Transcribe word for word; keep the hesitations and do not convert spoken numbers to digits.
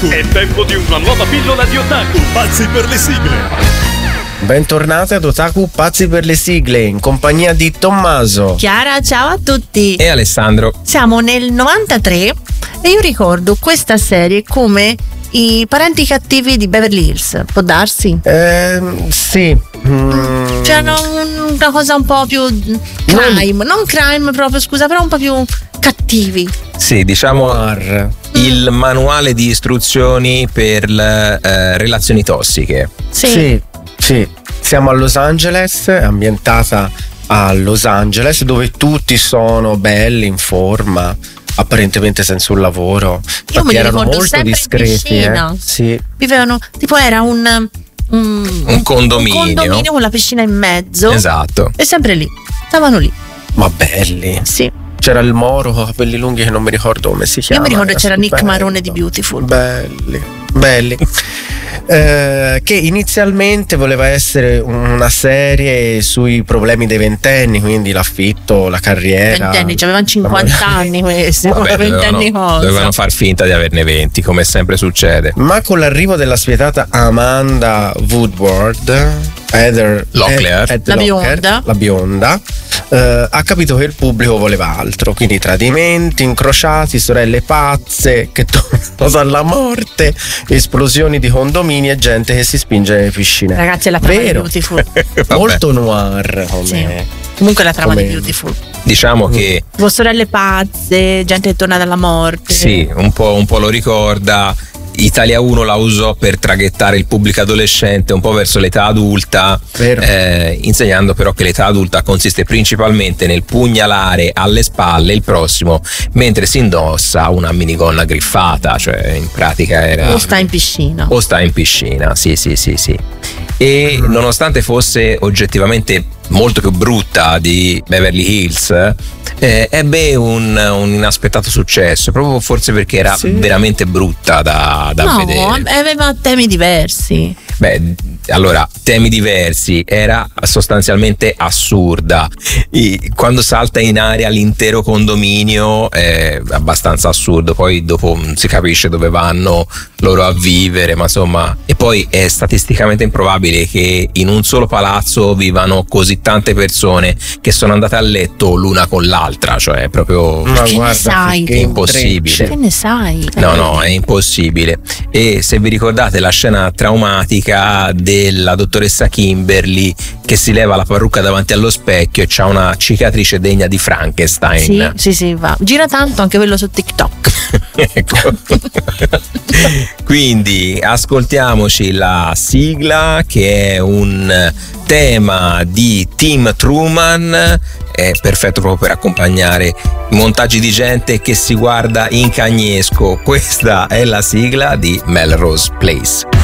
Otaku. È tempo di una nuova pillola di Otaku. Pazzi per le sigle. Bentornati ad Otaku Pazzi per le sigle, in compagnia di Tommaso, Chiara, ciao a tutti. E Alessandro. Siamo nel novantatré e io ricordo questa serie come I parenti cattivi di Beverly Hills. Può darsi? Eh, sì. Mm. C'era una cosa un po' più crime, non crime proprio, scusa, però un po' più cattivi. Sì, diciamo Noir. il manuale di istruzioni per le eh, relazioni tossiche. Sì. Sì, sì. Siamo a Los Angeles, è ambientata a Los Angeles, dove tutti sono belli, in forma, apparentemente senza un lavoro. Io me li erano ricordo molto sempre in discreti, piscina. eh. Sì. Vivevano, tipo era un un, Un condominio. un condominio con la piscina in mezzo. Esatto. E sempre lì, stavano lì. Ma belli. Sì. C'era il Moro con capelli lunghi che non mi ricordo come si chiama. Io mi ricordo era c'era Nick stupendo. Marone di Beautiful. Belli, belli. Eh, che inizialmente voleva essere una serie sui problemi dei ventenni, quindi l'affitto, la carriera. Ventenni, avevano cinquanta anni questi. Vabbè, Ventenni dovevano, cosa? dovevano far finta di averne venti, come sempre succede. Ma con l'arrivo della spietata Amanda Woodward, Heather Locklear. Ed- Ed La Locklear, bionda. la bionda, eh, ha capito che il pubblico voleva altro, quindi tradimenti, incrociati, sorelle pazze che tornano dalla morte, esplosioni di condomini e gente che si spinge nelle piscine. Ragazzi, è la trama Vero. di Beautiful. Vabbè. Molto noir come, Sì. Comunque la trama come- di Beautiful. Diciamo che Tipo sorelle pazze, gente che torna dalla morte. sì, un po', un po' lo ricorda. Italia uno la usò per traghettare il pubblico adolescente un po' verso l'età adulta, Vero. eh, insegnando però che l'età adulta consiste principalmente nel pugnalare alle spalle il prossimo mentre si indossa una minigonna griffata, cioè in pratica era O sta in piscina. o sta in piscina, sì sì sì sì. E nonostante fosse oggettivamente molto più brutta di Beverly Hills, eh, ebbe un, un inaspettato successo, proprio forse perché era Sì. veramente brutta da, da no, vedere. aveva temi diversi. Beh, allora, temi diversi, era sostanzialmente assurda. I- quando salta in aria l'intero condominio è abbastanza assurdo, poi dopo non si capisce dove vanno loro a vivere, ma insomma, e poi è statisticamente improbabile che in un solo palazzo vivano così tante persone che sono andate a letto l'una con l'altra, cioè è proprio Ma Che ne guarda, sai? che Impossibile. Che ne sai? No, no, è impossibile. E se vi ricordate la scena traumatica della dottoressa Kimberly che si leva la parrucca davanti allo specchio e c'ha una cicatrice degna di Frankenstein. Sì, sì, sì, va. Gira tanto anche quello su TikTok. Ecco. Quindi ascoltiamoci la sigla, che è un tema di Team Truman, è perfetto proprio per accompagnare montaggi di gente che si guarda in cagnesco. Questa è la sigla di Melrose Place.